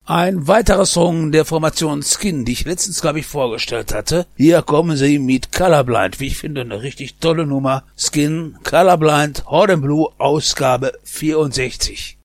Ein weiterer Song der Formation Skin, die ich letztens, glaube ich, vorgestellt hatte. Hier kommen sie mit Colorblind, wie ich finde, eine richtig tolle Nummer. Skin, Colorblind, Horde Blue, Ausgabe 64.